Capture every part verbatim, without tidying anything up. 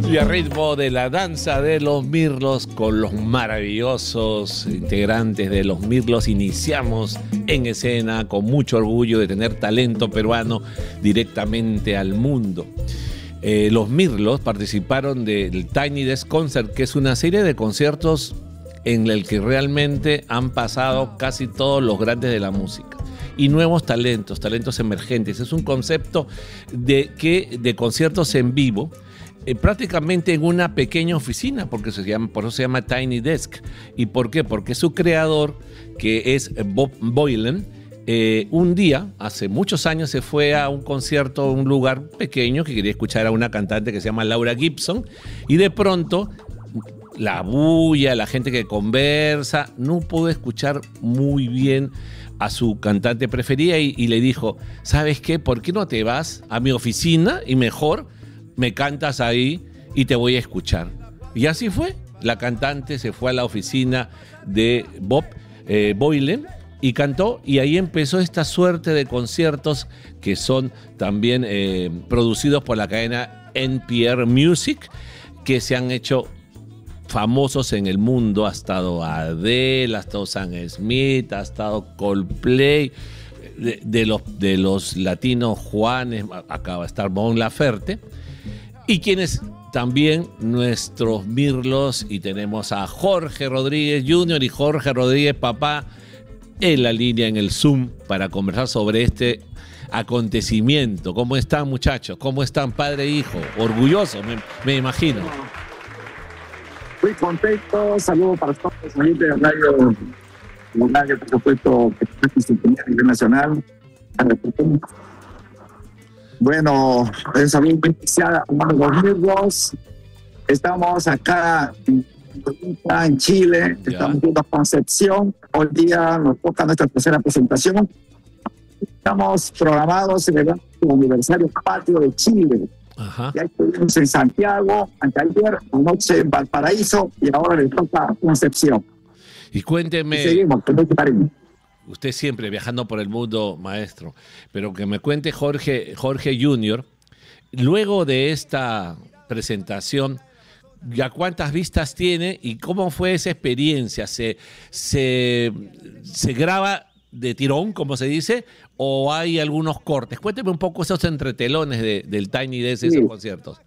Y a ritmo de la danza de los Mirlos, con los maravillosos integrantes de los Mirlos, iniciamos en escena con mucho orgullo de tener talento peruano directamente al mundo. Eh, los Mirlos participaron del Tiny Desk Concert, que es una serie de conciertos en el que realmente han pasado casi todos los grandes de la música. Y nuevos talentos, talentos emergentes. Es un concepto de, que, de conciertos en vivo, eh, prácticamente en una pequeña oficina, porque se llama, por eso se llama Tiny Desk. ¿Y por qué? Porque su creador, que es Bob Boilen, eh, un día, hace muchos años, se fue a un concierto a un lugar pequeño que quería escuchar a una cantante que se llama Laura Gibson, y de pronto la bulla, la gente que conversa, no pudo escuchar muy bien a su cantante preferida y, y le dijo, ¿sabes qué? ¿Por qué no te vas a mi oficina y mejor me cantas ahí y te voy a escuchar? Y así fue. La cantante se fue a la oficina de Bob eh, Boilen y cantó, y ahí empezó esta suerte de conciertos que son también eh, producidos por la cadena N P R Music, que se han hecho famosos en el mundo. Ha estado Adele, ha estado Sam Smith, ha estado Coldplay, de, de, los, de los latinos Juanes, acaba de estar Mon Laferte, y quienes también nuestros Mirlos, y tenemos a Jorge Rodríguez junior y Jorge Rodríguez papá en la línea, en el Zoom, para conversar sobre este acontecimiento. ¿Cómo están, muchachos? ¿Cómo están, padre e hijo? Orgullosos, me, me imagino. Muy contento, saludos para todos los amigos de Radio, Radio, por supuesto, que está en sintonía a nivel nacional. Bueno, un saludo muy especial a los Mirlos. Estamos acá en, en Chile, ya. Estamos viendo Concepción. Hoy día nos toca nuestra tercera presentación. Estamos programados en el aniversario patrio de Chile. Ajá. Ya estuvimos en Santiago, anteayer, anoche en Valparaíso, y ahora le toca Concepción. Y cuénteme, y seguimos, que no te paremos. Usted siempre viajando por el mundo, maestro, pero que me cuente Jorge, Jorge junior, luego de esta presentación, ¿ya cuántas vistas tiene y cómo fue esa experiencia? ¿Se, se, se graba de tirón, como se dice, o hay algunos cortes? Cuénteme un poco esos entretelones de, del Tiny Desk, de sí. esos conciertos.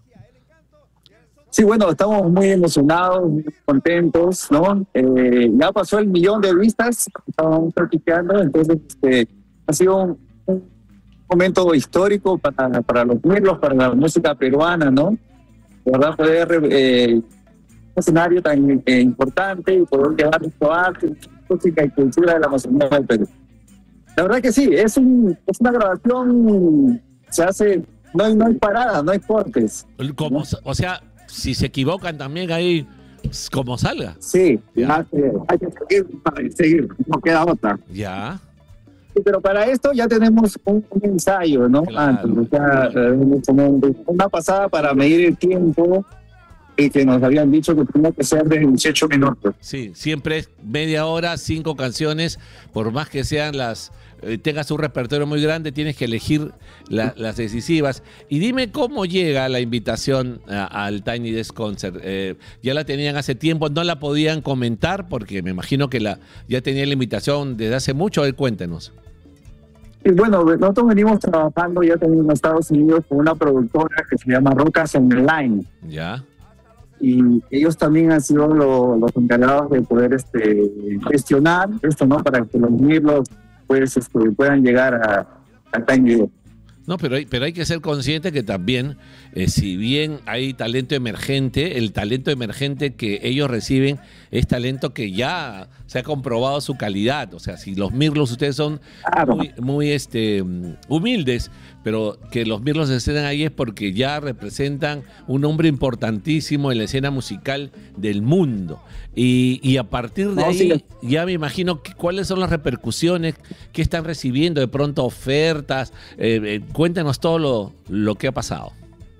Sí, bueno, estamos muy emocionados, muy contentos, ¿no? Eh, ya pasó el millón de vistas, estábamos practicando, entonces este, ha sido un, un momento histórico para, para los Mirlos, para la música peruana, ¿no? De verdad, poder eh, un escenario tan eh, importante y poder llevar nuestro arte, música y cultura de la Amazonía del Perú. La verdad que sí, es, un, es una grabación, se hace, no hay, no hay parada, no hay cortes. Como, ¿no? O sea, si se equivocan también ahí, como salga. Sí, ya. Hay que seguir para seguir, no queda otra. Ya. Sí, pero para esto ya tenemos un, un ensayo, ¿no? Claro, Antes, o sea, claro. Una pasada para medir el tiempo y que nos habían dicho que tenía que ser de dieciocho minutos. Sí, siempre es media hora, cinco canciones, por más que sean las, eh, tengas un repertorio muy grande, tienes que elegir la, las decisivas. Y dime cómo llega la invitación a, al Tiny Desk Concert. Eh, ya la tenían hace tiempo, no la podían comentar porque me imagino que la ya tenían la invitación desde hace mucho. A ver, cuéntenos. Y bueno, nosotros venimos trabajando ya también en Estados Unidos con una productora que se llama Rocas Online. Ya. Y ellos también han sido lo, los encargados de poder este, gestionar esto, ¿no? Para que los Mirlos pues, este, puedan llegar a, a Tiny Desk. No, pero hay, pero hay que ser consciente que también, eh, si bien hay talento emergente, el talento emergente que ellos reciben es talento que ya se ha comprobado su calidad. O sea, si los Mirlos, ustedes son claro. muy, muy este, humildes, pero que los Mirlos estén ahí es porque ya representan un nombre importantísimo en la escena musical del mundo. Y, y a partir de no, ahí, sí. ya me imagino que, cuáles son las repercusiones que están recibiendo, de pronto ofertas. Eh, eh, cuéntanos todo lo, lo que ha pasado.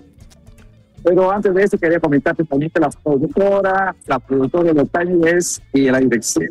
Pero antes de eso quería comentarte también que la productora, la productora de Tiny Desk y la dirección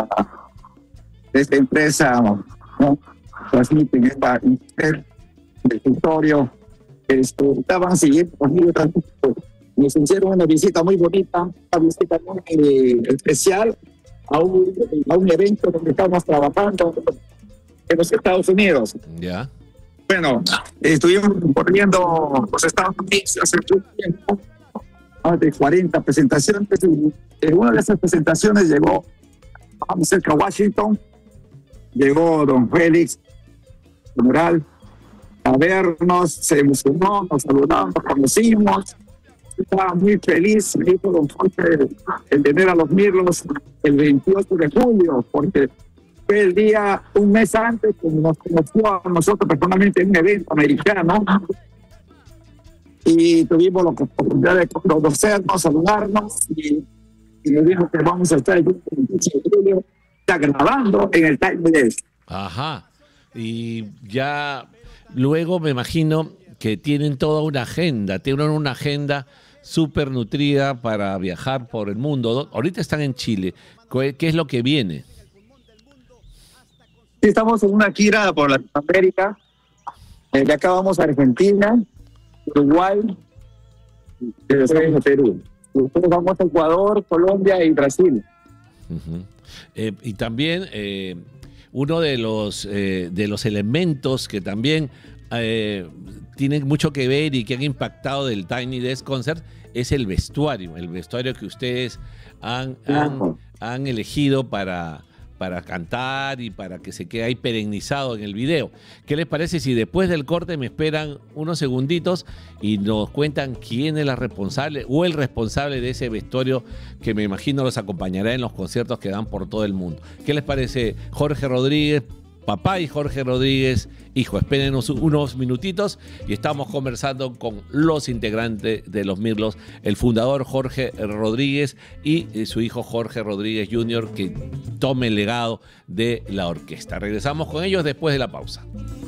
de esta empresa, ¿no? Transmiten esta del territorio, este, estaban siguiendo conmigo nos hicieron una visita muy bonita, una visita muy eh, especial a un, a un evento donde estamos trabajando en los Estados Unidos. Ya. Bueno, estuvimos corriendo los Estados Unidos hace mucho tiempo, más de cuarenta presentaciones, y en una de esas presentaciones llegó, vamos cerca a Washington, llegó don Félix Mural a vernos, se emocionó, nos saludamos, nos conocimos, estaba muy feliz, me dijo don Jorge, el tener a los Mirlos el veintiocho de julio, porque fue el día, un mes antes, que nos conoció a nosotros personalmente en un evento americano, y tuvimos la oportunidad de conocernos, saludarnos, y, y nos dijo que vamos a estar el veintiocho de julio ya grabando en el Time Days. Ajá. Y ya luego me imagino que tienen toda una agenda, tienen una agenda súper nutrida para viajar por el mundo. Ahorita están en Chile. ¿Qué es lo que viene? Sí, estamos en una gira por Latinoamérica. Eh, ya acabamos Argentina, Uruguay, y después a Perú. Después vamos a Ecuador, Colombia y Brasil. Uh-huh. eh, y también eh, uno de los, eh, de los elementos que también eh, tienen mucho que ver y que han impactado del Tiny Desk Concert es el vestuario, el vestuario que ustedes han, han, han elegido para, para cantar y para que se quede ahí perennizado en el video. ¿Qué les parece si después del corte me esperan unos segunditos y nos cuentan quién es la responsable o el responsable de ese vestuario que me imagino los acompañará en los conciertos que dan por todo el mundo? ¿Qué les parece? Jorge Rodríguez, papá, y Jorge Rodríguez, hijo. Espérenos unos minutitos y estamos conversando con los integrantes de los Mirlos, el fundador Jorge Rodríguez y su hijo Jorge Rodríguez junior, que tome el legado de la orquesta. Regresamos con ellos después de la pausa.